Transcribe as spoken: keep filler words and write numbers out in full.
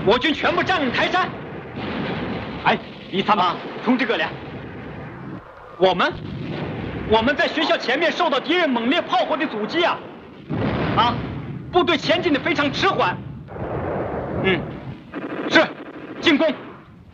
我军全部占领台山。哎，李参谋，通知各连，我们我们在学校前面受到敌人猛烈炮火的阻击啊！啊，部队前进的非常迟缓。嗯，是，进攻。